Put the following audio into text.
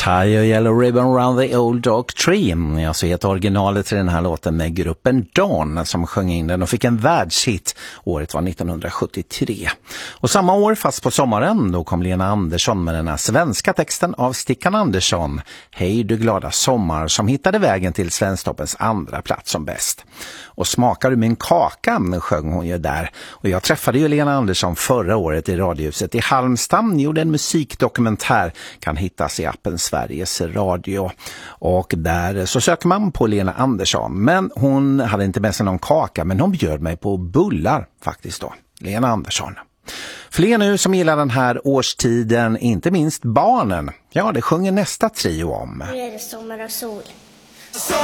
Tie a yellow ribbon round the old oak tree. Jag ser ett originalet till den här låten med gruppen Dawn som sjöng in den och fick en världshit. Året var 1973. Och samma år, fast på sommaren, då kom Lena Andersson med den här svenska texten av Stickan Andersson. Hej du glada sommar, som hittade vägen till Svensktoppens andra plats som bäst. Och Smakar du min kaka, sjöng hon ju där. Och jag träffade ju Lena Andersson förra året i Radiohuset i Halmstad. Gjorde en musikdokumentär, kan hittas i appen Sveriges Radio. Och där så söker man på Lena Andersson. Men hon hade inte med sig någon kaka, men hon bjöd mig på bullar faktiskt då. Lena Andersson. Fler nu som gillar den här årstiden, inte minst barnen. Ja, det sjunger nästa trio om. Nu är det sommar och sol.